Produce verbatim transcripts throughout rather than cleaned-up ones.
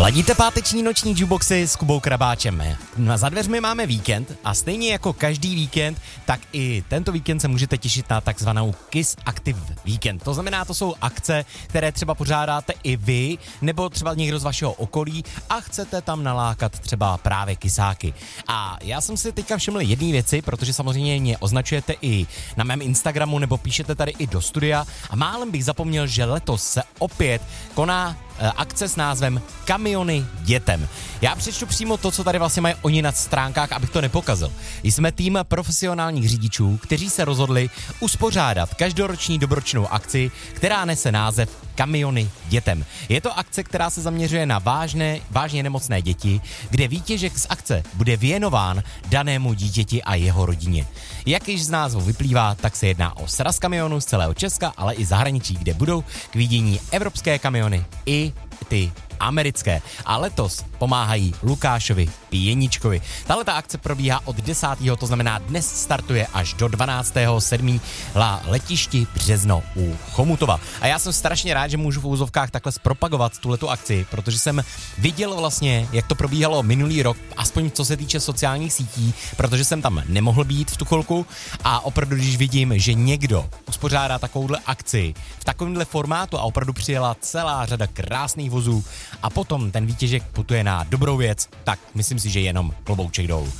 Ladíte páteční noční jukeboxy s Kubou Krabáčem. Za dveřmi máme víkend a stejně jako každý víkend, tak i tento víkend se můžete těšit na takzvanou Kiss Active Weekend. To znamená, to jsou akce, které třeba pořádáte i vy, nebo třeba někdo z vašeho okolí a chcete tam nalákat třeba právě kysáky. A já jsem si teďka všiml jedné věci, protože samozřejmě mě označujete i na mém Instagramu nebo píšete tady i do studia a málem bych zapomněl, že letos se opět koná akce s názvem Kamiony dětem. Já přečtu přímo to, co tady vlastně mají oni na stránkách, abych to nepokazil. Jsme tým profesionálních řidičů, kteří se rozhodli uspořádat každoroční dobročnou akci, která nese název Kamiony dětem. Je to akce, která se zaměřuje na vážné, vážně nemocné děti, kde výtěžek z akce bude věnován danému dítěti a jeho rodině. Jak již z názvu vyplývá, tak se jedná o sraz kamionů z celého Česka, ale i zahraničí, kde budou k vidění evropské kamiony i ty americké. A letos pomáhají Lukášovi Pěničkovi. Tahle ta akce probíhá od desátého to znamená dnes startuje až do dvanáctého sedmého na letišti Březno u Chomutova. A já jsem strašně rád, že můžu v úzovkách takhle zpropagovat tuhletu akci, protože jsem viděl vlastně, jak to probíhalo minulý rok, aspoň co se týče sociálních sítí, protože jsem tam nemohl být v tu chvilku a opravdu, když vidím, že někdo uspořádá takovouhle akci v takovémhle formátu a opravdu přijela celá řada krásných vozů a potom ten výtěžek putuje na dobrou věc, tak myslím si, že jenom klobouček dolů.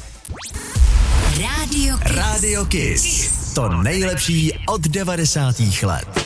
Radio Kiss. Radio Kiss. To nejlepší od devadesátých let.